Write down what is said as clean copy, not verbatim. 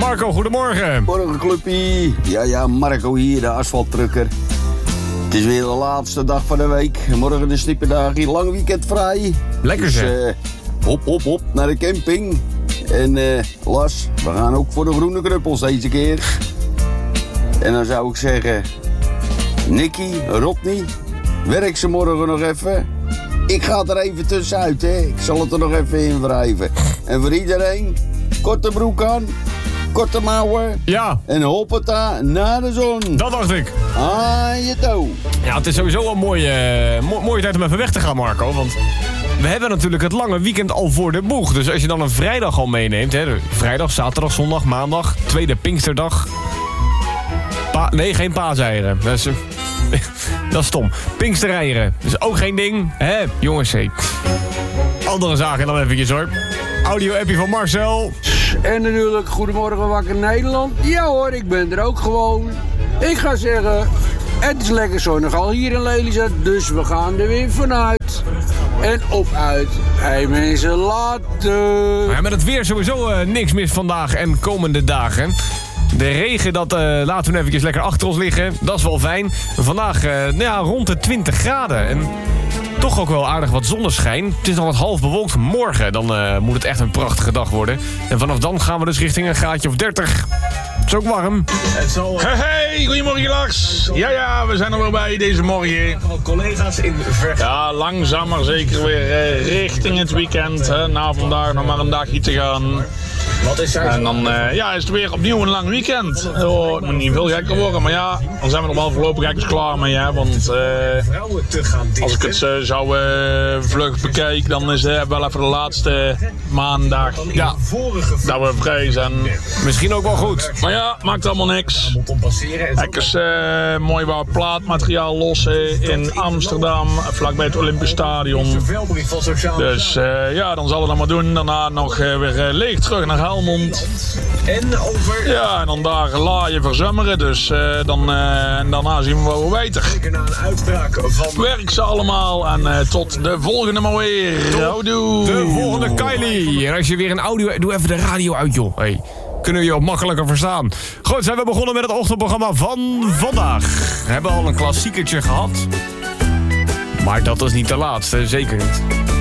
Marco, goedemorgen. Morgen, clubpie. Ja, Marco hier, de asfalttrucker. Het is weer de laatste dag van de week. Morgen de snipperdag, hier lang weekend vrij. Lekker zeg. Dus hop naar de camping. En Las, we gaan ook voor de groene knuppels deze keer. En dan zou ik zeggen... Nicky, Rodney, werk ze morgen nog even. Ik ga er even tussenuit, hè. Ik zal het er nog even in wrijven. En voor iedereen, korte broek aan, korte mouwen. Ja. En hoppata, naar de zon. Dat dacht ik. Aan je toe. Ja, het is sowieso een mooie tijd om even weg te gaan, Marco. Want we hebben natuurlijk het lange weekend al voor de boeg. Dus als je dan een vrijdag al meeneemt... Hè, vrijdag, zaterdag, zondag, maandag, tweede Pinksterdag... Nee, geen paaseieren. Dat is stom. Pinkstereieren. Dus ook geen ding. Hè, jongens, hé. Andere zaken dan eventjes, hoor. Audio-appie van Marcel. En natuurlijk, goedemorgen Wakker Nederland. Ja hoor, ik ben er ook gewoon. Ik ga zeggen, het is lekker zonnig al hier in Lelystad, dus we gaan er weer vanuit. En op uit. Hey mensen, later. Ja, met het weer sowieso niks mis vandaag en komende dagen. De regen, dat laten we even lekker achter ons liggen. Dat is wel fijn. Vandaag rond de 20 graden. En toch ook wel aardig wat zonneschijn. Het is nog wat half bewolkt. Morgen dan moet het echt een prachtige dag worden. En vanaf dan gaan we dus richting een graadje of 30. Het is ook warm. Hey, goedemorgen Lars. Ja, we zijn er weer bij deze morgen. Collega's in Ja, langzaam maar zeker weer richting het weekend. Hè. Na vandaag nog maar een dagje te gaan. En dan is het weer opnieuw een lang weekend. Oh, het moet niet veel gekker worden, maar ja, dan zijn we nog wel voorlopig eigenlijk klaar mee. Hè, want als ik het zou vlug bekijk, dan is het wel even de laatste maandag dat we vrij zijn. Misschien ook wel goed. Maar ja, maakt allemaal niks. Even mooi wat plaatmateriaal lossen in Amsterdam, vlakbij het Olympisch Stadion. Dus dan zal het dan maar doen. Daarna nog weer leeg terug naar Helmond. Ja, en dan daar laaien verzummeren. Dus daarna zien we wel weer beter. Werk ze allemaal en tot de volgende maar weer. Houdoe. De volgende Kylie. En als je weer een audio... Doe even de radio uit, joh. Hey. Kunnen we je ook makkelijker verstaan. Goed, zijn we begonnen met het ochtendprogramma van vandaag. We hebben al een klassiekertje gehad. Maar dat is niet de laatste, zeker niet.